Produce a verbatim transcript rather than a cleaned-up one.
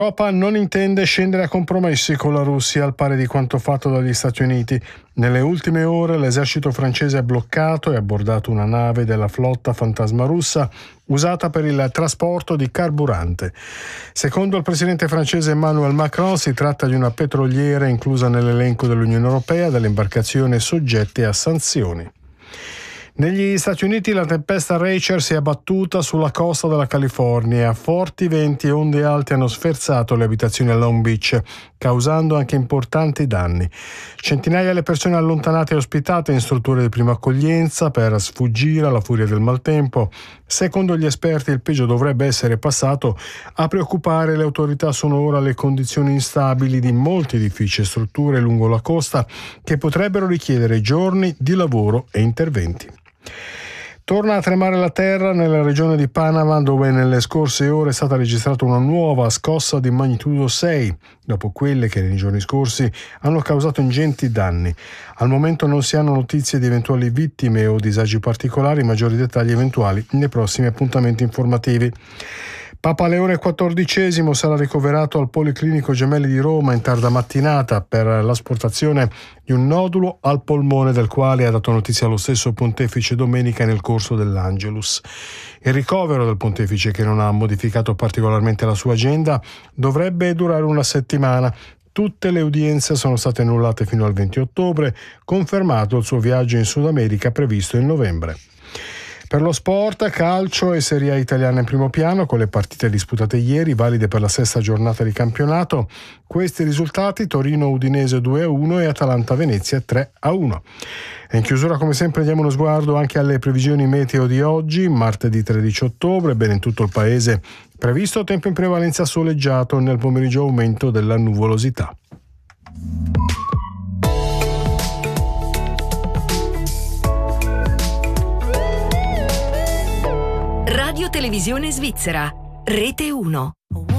L'Europa non intende scendere a compromessi con la Russia, al pari di quanto fatto dagli Stati Uniti. Nelle ultime ore l'esercito francese ha bloccato e abbordato una nave della flotta fantasma russa usata per il trasporto di carburante. Secondo il presidente francese Emmanuel Macron, si tratta di una petroliera inclusa nell'elenco dell'Unione Europea delle imbarcazioni soggette a sanzioni. Negli Stati Uniti la tempesta Rachel si è abbattuta sulla costa della California. Forti venti e onde alte hanno sferzato le abitazioni a Long Beach, causando anche importanti danni. Centinaia le persone allontanate e ospitate in strutture di prima accoglienza per sfuggire alla furia del maltempo. Secondo gli esperti il peggio dovrebbe essere passato. A preoccupare le autorità sono ora le condizioni instabili di molti edifici e strutture lungo la costa che potrebbero richiedere giorni di lavoro e interventi. Torna a tremare la terra nella regione di Panama, dove nelle scorse ore è stata registrata una nuova scossa di magnitudo sei, dopo quelle che nei giorni scorsi hanno causato ingenti danni. Al momento non si hanno notizie di eventuali vittime o disagi particolari, maggiori dettagli eventuali nei prossimi appuntamenti informativi. Papa Leone quattordicesimo sarà ricoverato al Policlinico Gemelli di Roma in tarda mattinata per l'asportazione di un nodulo al polmone, del quale ha dato notizia lo stesso pontefice domenica nel corso dell'Angelus. Il ricovero del pontefice, che non ha modificato particolarmente la sua agenda, dovrebbe durare una settimana. Tutte le udienze sono state annullate fino al venti ottobre, confermato il suo viaggio in Sud America previsto in novembre. Per lo sport, calcio e Serie A italiana in primo piano, con le partite disputate ieri, valide per la sesta giornata di campionato. Questi risultati: Torino-Udinese due a uno e Atalanta-Venezia tre a uno. E in chiusura, come sempre, diamo uno sguardo anche alle previsioni meteo di oggi, martedì tredici ottobre. Bene, in tutto il paese previsto tempo in prevalenza soleggiato, nel pomeriggio aumento della nuvolosità. Radio Televisione Svizzera, Rete uno.